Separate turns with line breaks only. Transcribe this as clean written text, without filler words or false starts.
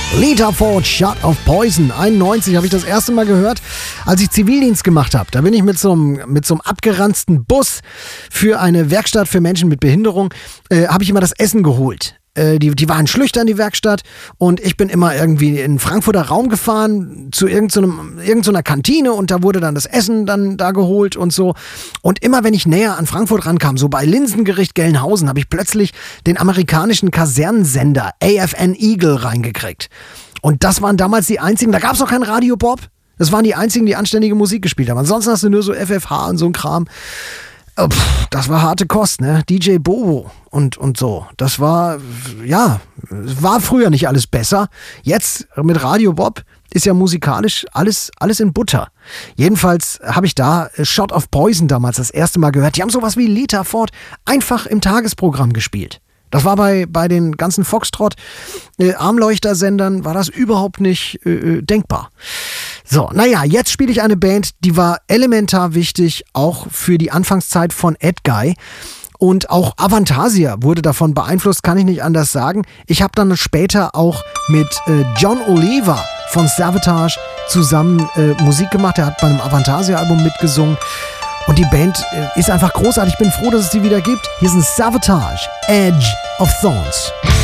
Lita Ford, Shot of Poison. 91 habe ich das erste Mal gehört, als ich Zivildienst gemacht habe. Da bin ich mit so einem abgeranzten Bus für eine Werkstatt für Menschen mit Behinderung, habe ich immer das Essen geholt. Die waren schlüchtern, die Werkstatt, und ich bin immer irgendwie in den Frankfurter Raum gefahren zu irgendeiner Kantine, und da wurde dann das Essen dann da geholt und so. Und immer wenn ich näher an Frankfurt rankam, so bei Linsengericht Gelnhausen, habe ich plötzlich den amerikanischen Kasernensender AFN Eagle reingekriegt. Und das waren damals die einzigen, da gab es noch keinen Radio Bob, das waren die einzigen, die anständige Musik gespielt haben. Ansonsten hast du nur so FFH und so ein Kram. Das war harte Kost, ne? DJ Bobo und so. Das war, ja, war früher nicht alles besser. Jetzt mit Radio Bob ist ja musikalisch alles in Butter. Jedenfalls habe ich da Shot of Poison damals das erste Mal gehört. Die haben sowas wie Lita Ford einfach im Tagesprogramm gespielt. Das war bei den ganzen Foxtrot-Armleuchter-Sendern war das überhaupt nicht denkbar. So, naja, jetzt spiele ich eine Band, die war elementar wichtig, auch für die Anfangszeit von Edguy. Und auch Avantasia wurde davon beeinflusst, kann ich nicht anders sagen. Ich habe dann später auch mit John Oliver von Savatage zusammen Musik gemacht. Er hat bei einem Avantasia-Album mitgesungen. Und die Band ist einfach großartig. Ich bin froh, dass es die wieder gibt. Hier sind Savatage, Edge of Thorns.